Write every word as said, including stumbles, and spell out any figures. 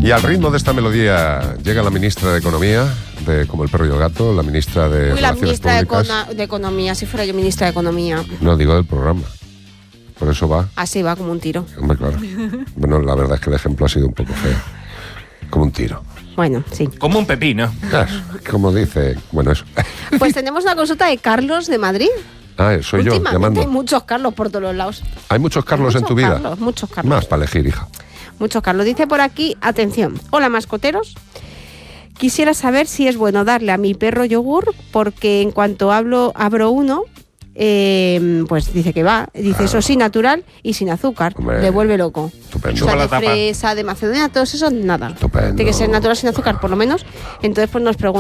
Y al ritmo de esta melodía llega la ministra de Economía, de Como el perro y el gato, la ministra de Uy, la Relaciones ministra de, Públicas. Econo- de Economía, si fuera yo ministra de Economía. No, digo del programa. Por eso va. Así va, como un tiro. Hombre, claro. Bueno, la verdad es que el ejemplo ha sido un poco feo. Como un tiro. Bueno, sí. Como un pepino. Claro, como dice... Bueno, eso. Pues tenemos una consulta de Carlos de Madrid. Ah, soy yo, Últimamente llamando. hay muchos Carlos por todos los lados. ¿Hay muchos Carlos Muchos en tu vida? Carlos, muchos Carlos. Más para elegir, hija. Muchos Carlos. Dice por aquí, atención. Hola, mascoteros. Quisiera saber si es bueno darle a mi perro yogur, porque en cuanto hablo, abro uno, eh, pues dice que va. Dice, Ah. eso sí, natural y sin azúcar. Hombre. Le vuelve loco. Estupendo. O Chupa sea, la de tapa. fresa, de Macedonia, todo eso, nada. Estupendo. Tiene que ser natural sin azúcar, por lo menos. Entonces, pues nos pregunta.